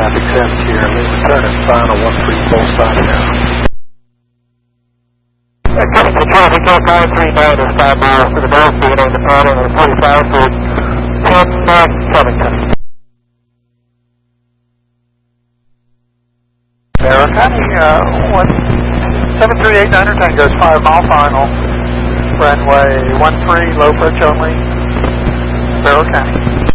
traffic 7's here. Leave the turn and final 13 full stop now. Coming to traffic, 939 is 5 miles to the north, being on the pattern of 45 for 10 Covington. Barrow County, 7389 Tango's 5 mile final. Runway 13, low approach only. Barrow County.